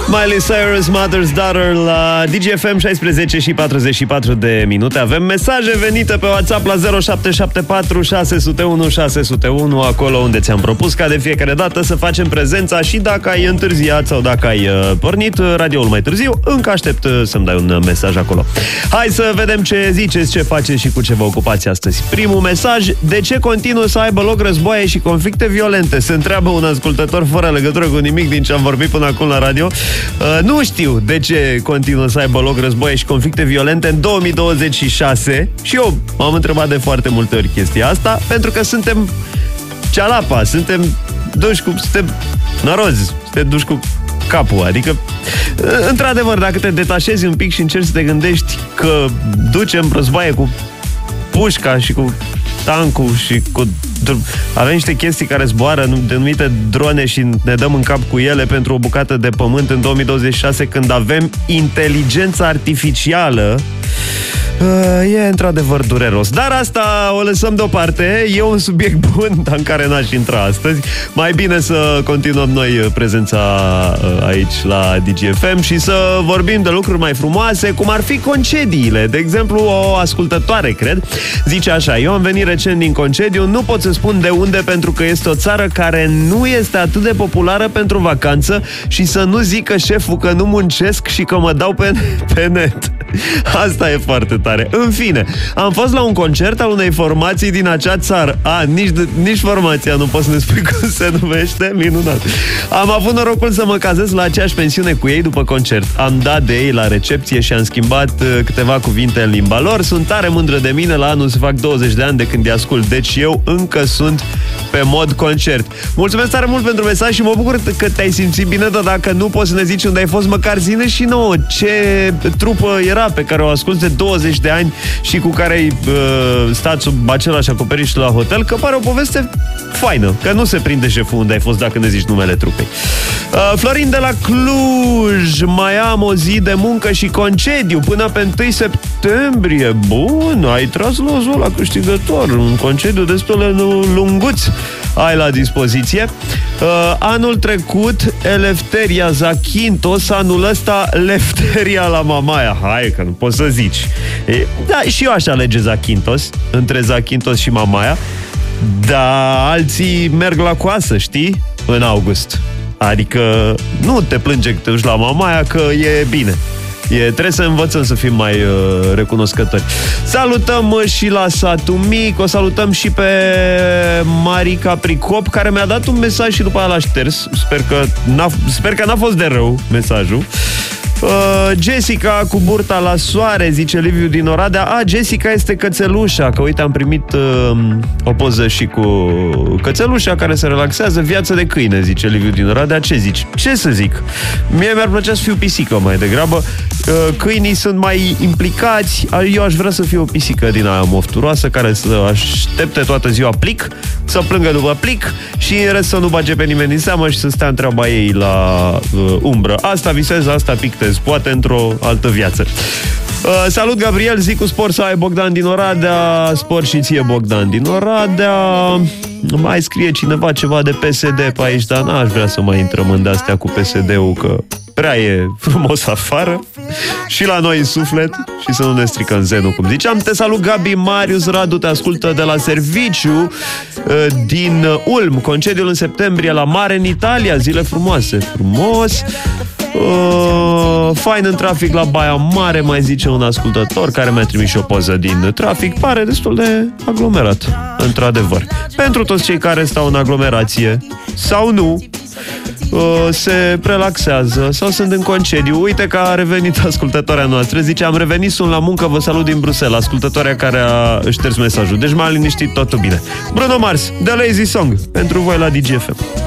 Miley Cyrus, Mother's Daughter la DGFM, 16 și 44 de minute. Avem mesaje venite pe WhatsApp la 0774 601 601, acolo unde ți-am propus ca de fiecare dată să facem prezența și dacă ai întârziat sau dacă ai pornit radioul mai târziu, încă aștept să-mi dai un mesaj acolo. Hai să vedem ce ziceți, ce faceți și cu ce vă ocupați astăzi. Primul mesaj: de ce continuă să aibă loc războaie și conflicte violente? Se întreabă un ascultător fără legătură cu nimic din ce am vorbit până acum la radio. Nu știu de ce continuă să aibă loc războaie și conflicte violente în 2026 și eu m-am întrebat de foarte multe ori chestia asta, pentru că suntem cealapa, suntem duși cu... suntem norozi, suntem duși cu capul, adică într-adevăr, dacă te detașezi un pic și încerci să te gândești că ducem războaie cu pușca și cu tancul și cu... avem niște chestii care zboară denumite drone și ne dăm în cap cu ele pentru o bucată de pământ în 2026, când avem inteligența artificială, e într-adevăr dureros. Dar asta o lăsăm deoparte. E un subiect bun, dar în care n-aș intra astăzi. Mai bine să continuăm noi prezența aici la DGFM și să vorbim de lucruri mai frumoase, cum ar fi concediile. De exemplu, o ascultătoare, cred, zice așa: eu am venit recent din concediu, nu pot să spun de unde, pentru că este o țară care nu este atât de populară pentru vacanță, și să nu zică șeful că nu muncesc și că mă dau pe net. Asta e foarte tare. În fine, am fost la un concert al unei formații din acea țară. Nici formația nu poți să ne spui cum se numește. Minunat. Am avut norocul să mă cazez la aceeași pensiune cu ei după concert. Am dat de ei la recepție și am schimbat câteva cuvinte în limba lor. Sunt tare mândră de mine, la anul se fac 20 de ani de când îi ascult, deci eu încă sunt pe mod concert. Mulțumesc tare mult pentru mesaj și mă bucur că te-ai simțit bine, dar dacă nu poți să ne zici unde ai fost, măcar zi-ne și nouă ce trupă era pe care o asculti de 20 de ani și cu care ai stat sub același acoperiș la hotel, că pare o poveste faină, că nu se prinde șeful unde ai fost dacă ne zici numele trupei. Florin de la Cluj: mai am o zi de muncă și concediu până pe 1 septembrie. Bun, ai tras lozul la câștigător. Un concediu destul de lunguț ai la dispoziție. Anul trecut Eleftheria Zakynthos, anul ăsta Lefteria la Mamaia. Hai că nu poți să zici. Da, și eu aș alege Zakynthos, între Zakynthos și Mamaia. Dar alții merg la coasă, știi? În august. Adică nu te plânge că te duci la Mamaia, că e bine. Trebuie să învățăm să fim mai recunoscători. Salutăm și la Satul Mic, o salutăm și pe Marica Pricop, care mi-a dat un mesaj și după aia l-a șters. Sper că n-a fost de rău mesajul. Jessica cu burta la soare, zice Liviu din Oradea. Jessica este cățelușa, că uite, am primit o poză și cu cățelușa care se relaxează. Viață de câine, zice Liviu din Oradea. Ce zici? Ce să zic? Mie mi-ar plăcea să fiu pisică mai degrabă. Câinii sunt mai implicați. Eu aș vrea să fiu o pisică din aia mofturoasă, care să aștepte toată ziua plic, să plângă după plic și în rest să nu bage pe nimeni în seamă și să stea în treaba ei la umbră. Asta visez, asta pictez, poate într-o altă viață. Salut, Gabriel, zic cu spor să ai, Bogdan din Oradea. Spor și ție, Bogdan din Oradea. Mai scrie cineva ceva de PSD pe aici, dar n-aș vrea să mai intrăm în de-astea cu PSD-ul, că prea e frumos afară și la noi în suflet, și să nu ne stricăm zenul, cum ziceam. Te salut, Gabi. Marius Radu te ascultă de la serviciu din Ulm. Concediul în septembrie la mare în Italia. Zile frumoase. Frumos. Fain în trafic la Baia Mare, mai zice un ascultător, care mi-a trimis și o poză din trafic. Pare destul de aglomerat, într-adevăr. Pentru toți cei care stau în aglomerație sau nu, se relaxează sau sunt în concediu. Uite că a revenit ascultătoarea noastră. Zice: am revenit, sunt la muncă, vă salut din Bruxelles. Ascultătoarea care a șters mesajul. Deci m-a liniștit, totul bine. Bruno Mars, The Lazy Song, pentru voi la DGFM.